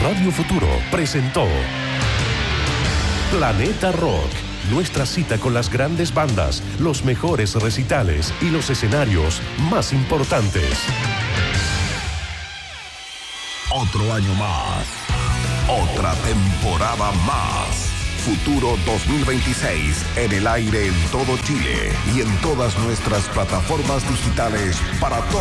Radio Futuro presentó Planeta Rock. Nuestra cita con las grandes bandas, los mejores recitales y los escenarios más importantes. Otro año más. Otra temporada más. Futuro 2026 en el aire en todo Chile y en todas nuestras plataformas digitales para todos.